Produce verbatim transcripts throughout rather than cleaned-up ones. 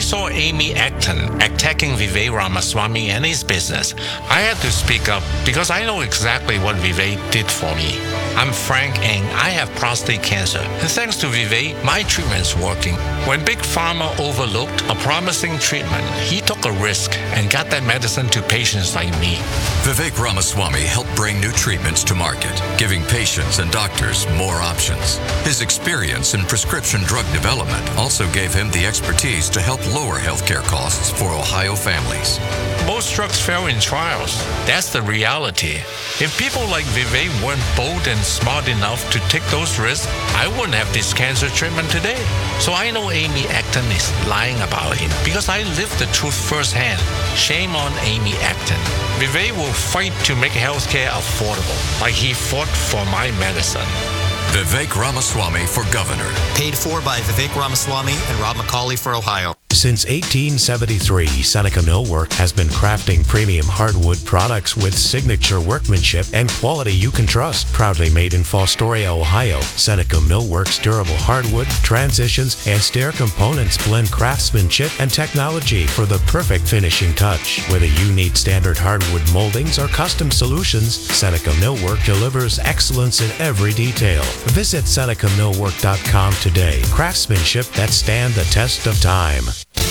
saw Amy Acton attacking Vivek Ramaswamy and his business, I had to speak up because I know exactly what Vivek did for me. I'm Frank and I have prostate cancer. And thanks to Vivek, my treatment's working. When Big Pharma overlooked a promising treatment, he took a risk and got that medicine to patients like me. Vivek Ramaswamy helped bring new treatments to market, giving patients and doctors more options. His experience in prescription drug development also gave him the expertise to help lower healthcare costs for Ohio families. Most drugs fail in trials. That's the reality. If people like Vivek weren't bold and smart enough to take those risks, I wouldn't have this cancer treatment today. So I know Amy Acton is lying about him because I lived the truth firsthand. Shame on Amy Acton. Vivek will fight to make healthcare affordable, like he fought for my medicine. Vivek Ramaswamy for governor. Paid for by Vivek Ramaswamy and Rob McCauley for Ohio. Since eighteen seventy-three, Seneca Millwork has been crafting premium hardwood products with signature workmanship and quality you can trust. Proudly made in Fostoria, Ohio, Seneca Millwork's durable hardwood, transitions, and stair components blend craftsmanship and technology for the perfect finishing touch. Whether you need standard hardwood moldings or custom solutions, Seneca Millwork delivers excellence in every detail. Visit Seneca Millwork dot com today. Craftsmanship that stand the test of time.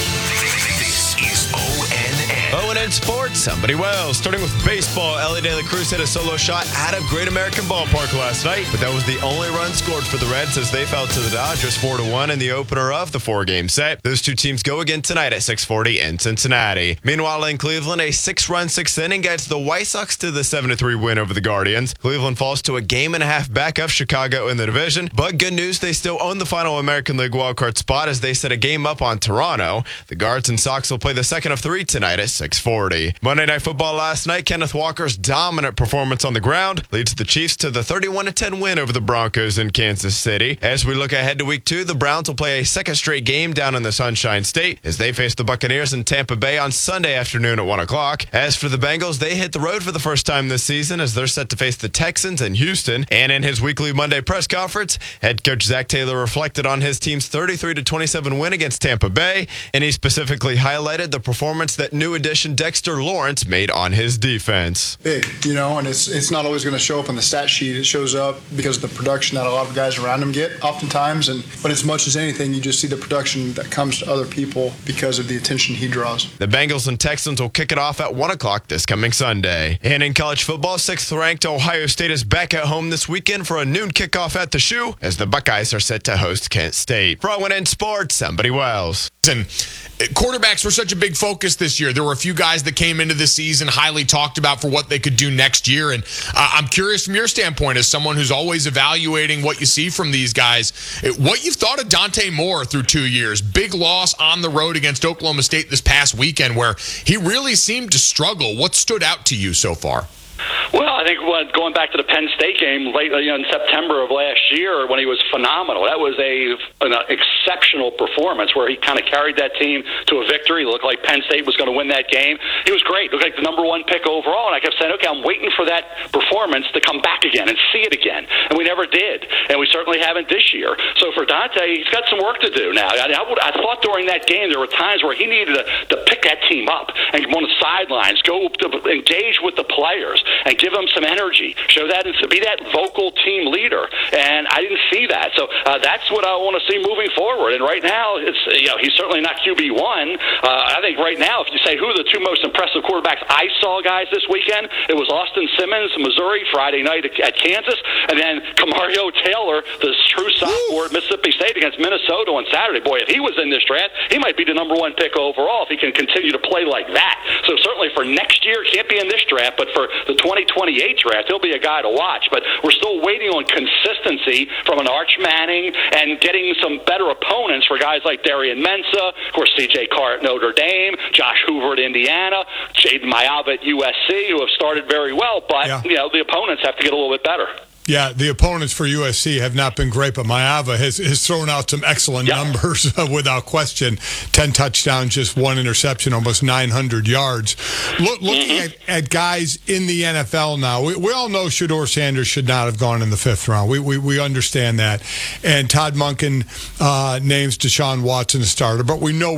This is O N N. O N N Sports, somebody well. Starting with baseball, Ellie De La Cruz hit a solo shot out of Great American Ballpark last night, but that was the only run scored for the Reds as they fell to the Dodgers four to one in the opener of the four-game set. Those two teams go again tonight at six forty in Cincinnati. Meanwhile, in Cleveland, a six-run sixth inning gets the White Sox to the seven to three win over the Guardians. Cleveland falls to a game and a half back of Chicago in the division, but good news, they still own the final American League wildcard spot as they set a game up on Toronto. The Guards and Sox will play the second of three tonight at six forty. Monday Night Football last night, Kenneth Walker's dominant performance on the ground leads the Chiefs to the thirty-one to ten win over the Broncos in Kansas City. As we look ahead to week two, the Browns will play a second straight game down in the Sunshine State as they face the Buccaneers in Tampa Bay on Sunday afternoon at one o'clock. As for the Bengals, they hit the road for the first time this season as they're set to face the Texans in Houston. And in his weekly Monday press conference, head coach Zach Taylor reflected on his team's thirty-three to twenty-seven win against Tampa Bay, and he specifically highlighted the performance that new addition Dexter Lawrence made on his defense. Big, you know, and it's it's not always going to show up on the stat sheet. It shows up because of the production that a lot of guys around him get oftentimes. And but as much as anything, you just see the production that comes to other people because of the attention he draws. The Bengals and Texans will kick it off at one o'clock this coming Sunday. And in college football, sixth-ranked Ohio State is back at home this weekend for a noon kickoff at the Shoe as the Buckeyes are set to host Kent State. For O N N Sports, somebody Wells. And quarterbacks were such a big focus this year. There were a few guys that came into the season highly talked about for what they could do next year. And uh, I'm curious from your standpoint, as someone who's always evaluating what you see from these guys, what you've thought of Dante Moore through two years. Big loss on the road against Oklahoma State this past weekend where he really seemed to struggle. What stood out to you so far? Well, I think what, going back to the Penn State game late you know, in September of last year when he was phenomenal, that was a an exceptional performance where he kind of carried that team to a victory. It looked like Penn State was going to win that game. He was great. Looked like the number one pick overall, and I kept saying, okay, I'm waiting for that performance to come back again and see it again, and we never did, and we certainly haven't this year. So for Dante, he's got some work to do now. I, I, would, I thought during that game there were times where he needed to, to pick that team up and go on the sidelines, go to engage with the players, and give them some energy, show that, and be that vocal team leader. And I didn't see that. So uh, that's what I want to see moving forward. And right now, it's you know he's certainly not Q B one. Uh, I think right now, if you say who are the two most impressive quarterbacks I saw, guys, this weekend, it was Austin Simmons, Missouri, Friday night at Kansas, and then Kamario Taylor, the true sophomore at Mississippi State against Minnesota on Saturday. Boy, if he was in this draft, he might be the number one pick overall if he can continue to play like that. So certainly for next year, can't be in this draft, but for the twenty twenty-eight draft, he'll be a guy to watch. But we're still waiting on consistency from an Arch Manning and getting some better opponents for guys like Darian Mensah, of course, C J Carr at Notre Dame, Josh Hoover at Indiana, Jaden Mayava at U S C, who have started very well, but yeah. you know the opponents have to get a little bit better. Yeah, the opponents for U S C have not been great, but Mayava has, has thrown out some excellent yep. numbers uh, without question. ten touchdowns, just one interception, almost nine hundred yards. Look, looking mm-hmm. at, at guys in the N F L now, we, we all know Shedeur Sanders should not have gone in the fifth round. We we, we understand that. And Todd Monken uh, names Deshaun Watson a starter, but we know